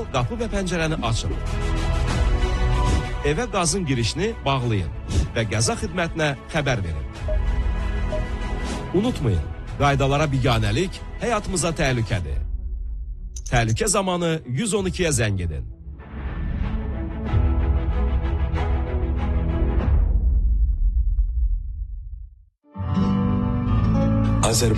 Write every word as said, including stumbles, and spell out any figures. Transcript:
Dərhal qapı və pəncərəni açın. Evə qazın girişini bağlayın və qəza xidmətinə xəbər verin. Unutmayın, qaydalara biganəlik həyatımıza təhlükədir. Təhlükə zamanı yüz on ikiyə zəng edin. Azərbaycan